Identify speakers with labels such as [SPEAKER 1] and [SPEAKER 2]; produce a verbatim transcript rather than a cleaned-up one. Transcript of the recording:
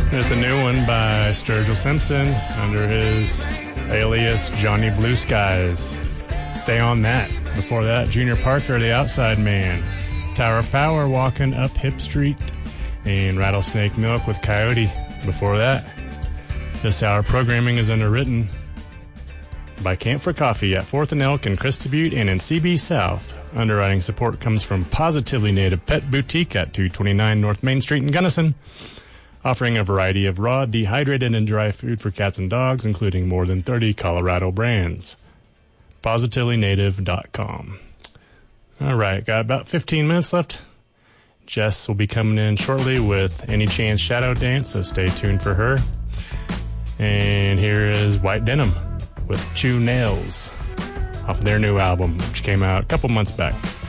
[SPEAKER 1] There's a new one by Sturgill Simpson under his alias Johnny Blue Skies. Stay on that. Before that, Junior Parker, The Outside Man. Tower Power, Walking Up Hip Street. And Rattlesnake Milk with Coyote. Before that, this hour programming is underwritten by Camp for Coffee at fourth and Elk in Christa Butte and in C B South. Underwriting support comes from Positively Native Pet Boutique at two twenty-nine North Main Street in Gunnison, offering a variety of raw, dehydrated, and dry food for cats and dogs, including more than thirty Colorado brands. positively native dot com. All right, got about fifteen minutes left. Jess will be coming in shortly with Any Chance Shadow Dance, so stay tuned for her. And here is White Denim with Chew Nails off their new album, which came out a couple months back.